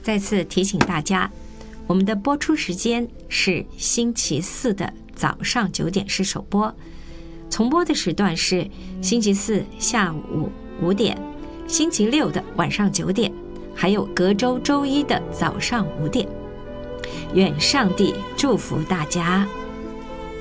再次提醒大家，我们的播出时间是星期四的早上9点是首播，重播的时段是星期四下午5点，星期六的晚上9点，还有隔周周一的早上5点。愿上帝祝福大家。